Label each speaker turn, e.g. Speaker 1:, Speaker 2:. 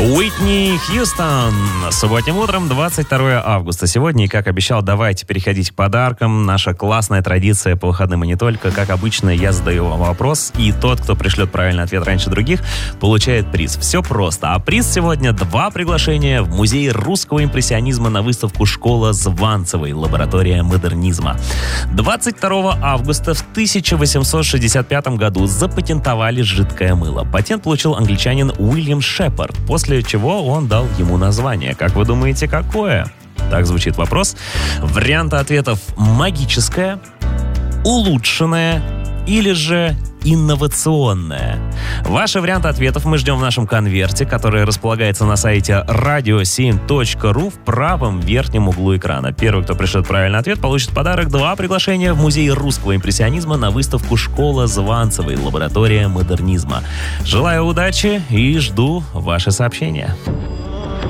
Speaker 1: Уитни Хьюстон. Субботним утром, 22 августа. Сегодня, и как обещал, давайте переходить к подаркам. Наша классная традиция по выходным и не только. Как обычно, я задаю вам вопрос, и тот, кто пришлет правильный ответ раньше других, получает приз. Все просто. А приз сегодня 2 приглашения в музей русского импрессионизма на выставку «Школа Званцевой. Лаборатория модернизма». 22 августа в 1865 году запатентовали жидкое мыло. Патент получил англичанин Уильям Шепард, после чего он дал ему название. Как вы думаете, какое? Так звучит вопрос. Варианты ответов: магическое, улучшенное или же инновационное. Ваши варианты ответов мы ждем в нашем конверте, который располагается на сайте radio7.ru в правом верхнем углу экрана. Первый, кто пришлет правильный ответ, получит подарок: 2 приглашения в музей русского импрессионизма на выставку «Школа Званцевой. Лаборатория модернизма». Желаю удачи и жду ваши сообщения.